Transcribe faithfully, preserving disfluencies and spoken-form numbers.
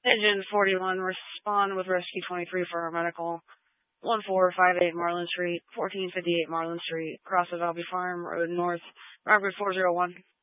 Engine forty-one, respond with Rescue twenty-three for our medical. one four five eight Marlin Street, fourteen fifty-eight Marlin Street, across the Valby Farm Road North, Rockwood four zero one.